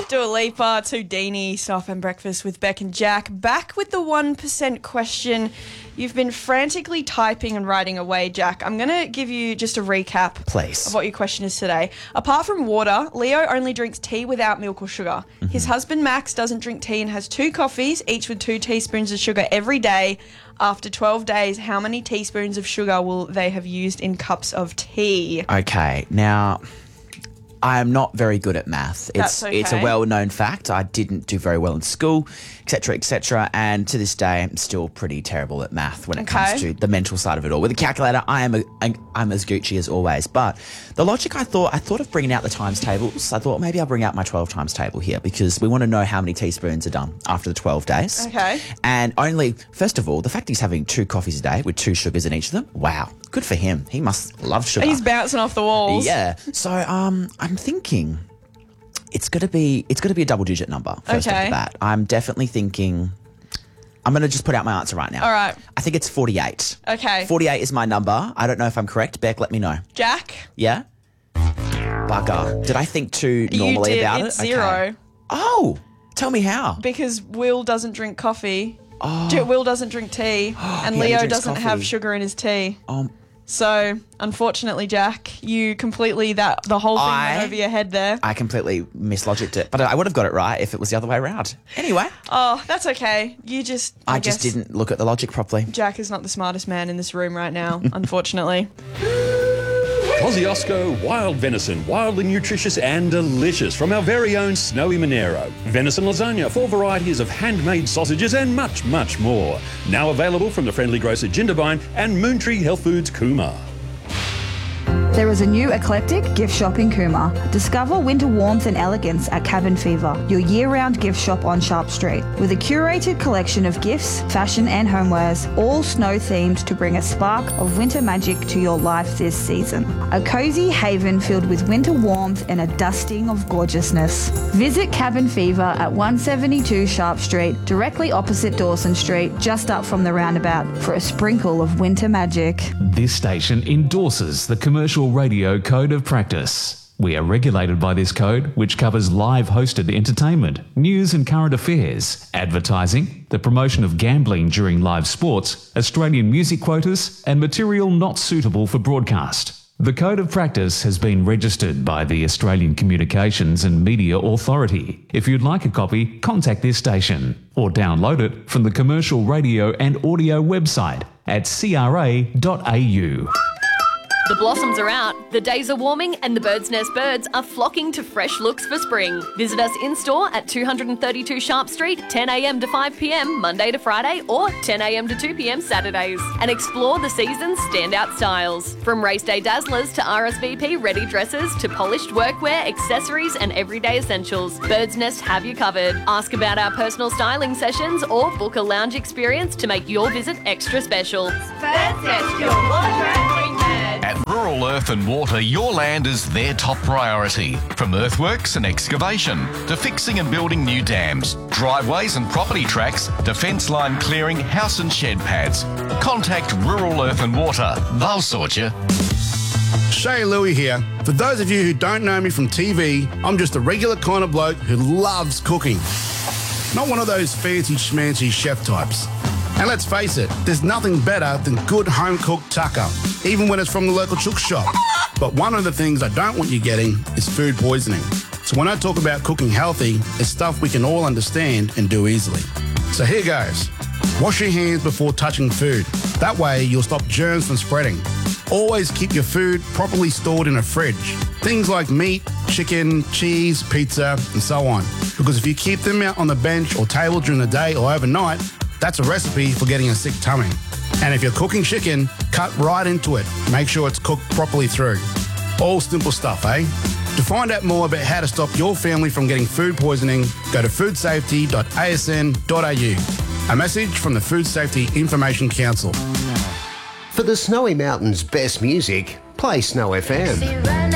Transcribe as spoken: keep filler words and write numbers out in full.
Dua Lipa, to Deanie, Staff and Breakfast with Beck and Jack. Back with the one percent question. You've been frantically typing and writing away, Jack. I'm going to give you just a recap Please. of what your question is today. Apart from water, Leo only drinks tea without milk or sugar. Mm-hmm. His husband, Max, doesn't drink tea and has two coffees, each with two teaspoons of sugar every day. After twelve days, how many teaspoons of sugar will they have used in cups of tea? Okay, now... I am not very good at math. It's That's okay. It's a well-known fact. I didn't do very well in school, et cetera, et cetera. And to this day, I'm still pretty terrible at math when it Okay. comes to the mental side of it all. With a calculator, I am a, I'm as Gucci as always. But the logic, I thought, I thought of bringing out the times tables. I thought maybe I'll bring out my twelve times table here because we want to know how many teaspoons are done after the twelve days. Okay. And only, first of all, the fact he's having two coffees a day with two sugars in each of them. Wow, good for him. He must love sugar. He's bouncing off the walls. Yeah. So um, I'm thinking it's gonna be it's gonna be a double digit number. First Okay. off the bat, I'm definitely thinking. I'm gonna just put out my answer right now. All right. I think it's forty-eight. Okay. forty-eight is my number. I don't know if I'm correct. Beck, let me know. Jack? Yeah. Bugger. Did I think too normally you did. about It's it? zero. Okay. Oh, tell me how. Because Will doesn't drink coffee. Oh. J- Will doesn't drink tea. and He only Leo drinks doesn't coffee. have sugar in his tea. Um. So, unfortunately, Jack, you completely, that the whole thing I- went over your head there. I completely mislogicked it, but I would have got it right if it was the other way around. Anyway, Oh, that's okay. You just, I, I just guess didn't look at the logic properly. Jack is not the smartest man in this room right now, unfortunately. Kosciuszko wild venison, wildly nutritious and delicious from our very own Snowy Monero. Venison lasagna, four varieties of handmade sausages and much, much more. Now available from the friendly grocer Jindabyne and Moontree Health Foods Cooma. There is a new eclectic gift shop in Cooma. Discover winter warmth and elegance at Cabin Fever, your year-round gift shop on Sharp Street. With a curated collection of gifts, fashion and homewares, all snow-themed to bring a spark of winter magic to your life this season. A cosy haven filled with winter warmth and a dusting of gorgeousness. Visit Cabin Fever at one seventy-two Sharp Street, directly opposite Dawson Street, just up from the roundabout, for a sprinkle of winter magic. This station endorses the Commercial Radio Code of Practice. We are regulated by this code, which covers live hosted entertainment, news and current affairs, advertising, the promotion of gambling during live sports, Australian music quotas, and material not suitable for broadcast. The Code of Practice has been registered by the Australian Communications and Media Authority. If you'd like a copy, contact this station or download it from the Commercial Radio and Audio website at c r a dot a u. The blossoms are out, the days are warming, and the Bird's Nest birds are flocking to fresh looks for spring. Visit us in-store at two thirty-two Sharp Street, ten a m to five p m Monday to Friday, or ten a m to two p m Saturdays, and explore the season's standout styles. From race day dazzlers to R S V P ready dresses to polished workwear, accessories, and everyday essentials, Bird's Nest have you covered. Ask about our personal styling sessions or book a lounge experience to make your visit extra special. Bird's Nest, your wardrobe queen bird. At Rural Earth and Water, your land is their top priority. From earthworks and excavation to fixing and building new dams, driveways and property tracks to fence line clearing, house and shed pads. Contact Rural Earth and Water. They'll sort you. Shay Louie here. For those of you who don't know me from T V, I'm just a regular kind of bloke who loves cooking. Not one of those fancy schmancy chef types. And let's face it, there's nothing better than good home-cooked tucker, even when it's from the local chook shop. But one of the things I don't want you getting is food poisoning. So when I talk about cooking healthy, it's stuff we can all understand and do easily. So here goes. Wash your hands before touching food. That way you'll stop germs from spreading. Always keep your food properly stored in a fridge. Things like meat, chicken, cheese, pizza, and so on. Because if you keep them out on the bench or table during the day or overnight, that's a recipe for getting a sick tummy. And if you're cooking chicken, cut right into it. Make sure it's cooked properly through. All simple stuff, eh? To find out more about how to stop your family from getting food poisoning, go to food safety dot a s n dot a u. A message from the Food Safety Information Council. For the Snowy Mountains' best music, play Snow F M.